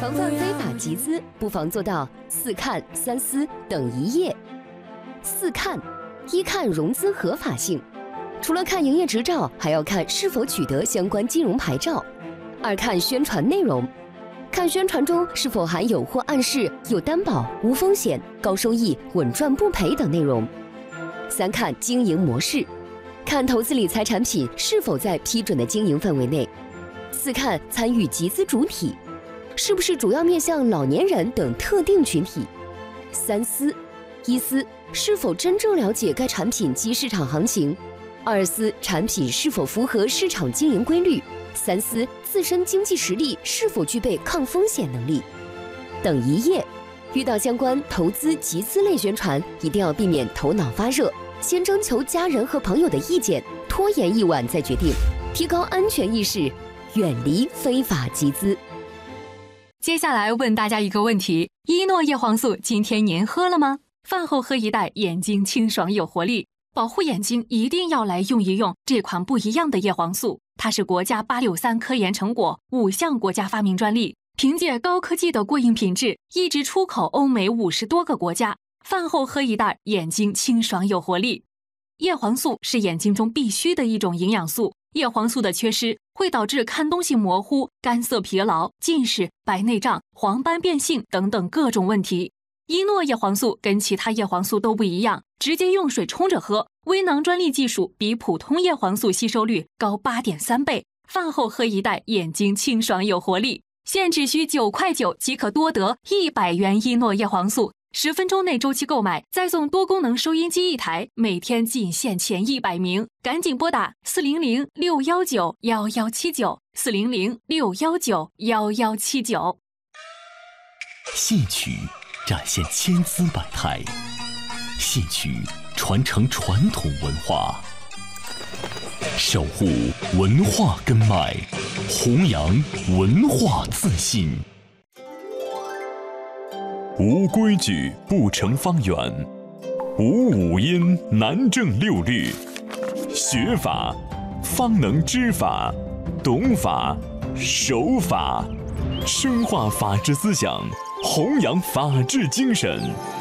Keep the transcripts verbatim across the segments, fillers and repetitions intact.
防范非法集资，不妨做到四看三思等一业。四看：一看融资合法性，除了看营业执照，还要看是否取得相关金融牌照。二看宣传内容，看宣传中是否含有或暗示有担保、无风险、高收益、稳赚不赔等内容。三看经营模式，看投资理财产品是否在批准的经营范围内。四看参与集资主体，是不是主要面向老年人等特定群体。三思：一思，是否真正了解该产品及市场行情；二思，产品是否符合市场经营规律；三思，自身经济实力是否具备抗风险能力。等一业：遇到相关投资集资类宣传，一定要避免头脑发热，先征求家人和朋友的意见，拖延一晚再决定，提高安全意识，远离非法集资。 接下来问大家一个问题：依诺叶黄素今天您喝了吗？饭后喝一袋，眼睛清爽有活力，保护眼睛一定要来用一用这款不一样的叶黄素。它是国家八六三科研成果，五项国家发明专利，凭借高科技的过硬品质，一直出口欧美五十多个国家。饭后喝一袋，眼睛清爽有活力。叶黄素是眼睛中必须的一种营养素，叶黄素的缺失会导致看东西模糊、干涩疲劳、近视、白内障、黄斑变性等等各种问题。依诺叶黄素跟其他叶黄素都不一样，直接用水冲着喝，微囊专利技术比普通叶黄素吸收率高 八点三 倍。饭后喝一袋，眼睛清爽有活力。现只需九块九即可多得一百元依诺叶黄素，十分钟内周期购买，再送多功能收音机一台，每天仅限前一百名，赶紧拨打四零零六一九一一七九 四零零六一九一一七九。 戏曲展现千姿百态，戏曲传承传统文化，守护文化根脉，弘扬文化自信。 无规矩不成方圆，无五音难正六律。学法方能知法，懂法守法，深化法治思想，弘扬法治精神。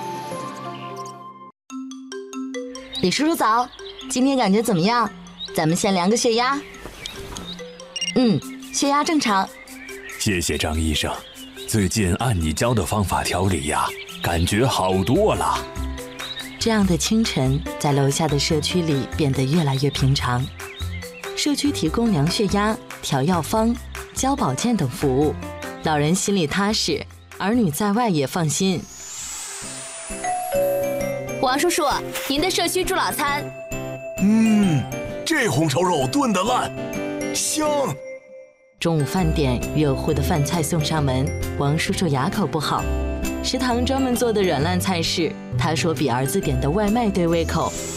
李叔叔早，今天感觉怎么样？咱们先量个血压。嗯，血压正常。 谢谢张医生，最近按你教的方法调理呀，感觉好多了。 这样的清晨，在楼下的社区里变得越来越平常。社区提供量血压、调药方、教保健等服务，老人心里踏实，儿女在外也放心。 王叔叔，您的社区助老餐。 嗯，这红烧肉炖得烂，香。 中午饭点，热乎的饭菜送上门，王叔叔牙口不好，食堂专门做的软烂菜式，他说比儿子点的外卖对胃口。